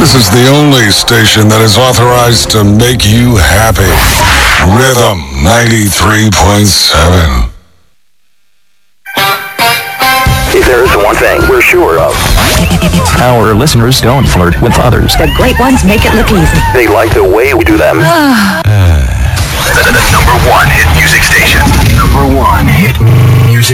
This is the only station that is authorized to make you happy. Rhythm 93.7. If there is one thing we're sure of, our listeners don't flirt with others. The great ones make it look easy. they like the way we do them. The number one hit music station. Number one hit music